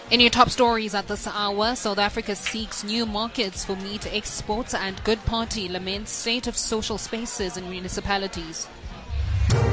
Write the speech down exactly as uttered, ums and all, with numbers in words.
In your top stories at this hour, South Africa seeks new markets for meat exports and Good Party laments state of social spaces in municipalities.